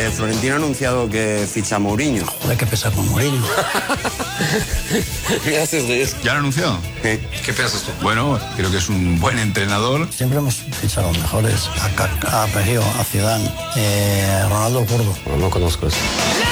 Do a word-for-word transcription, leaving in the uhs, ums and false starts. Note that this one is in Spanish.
Eh, Florentino ha anunciado que ficha a Mourinho. Joder, que pesa con Mourinho. ¿Qué haces de eso? ¿Ya lo ha anunciado? ¿Qué? ¿Qué piensas tú? Bueno, creo que es un buen entrenador. Siempre hemos fichado a los mejores. A Kaká, a Perio, a Zidane, eh, Ronaldo Gordo. No, no conozco eso.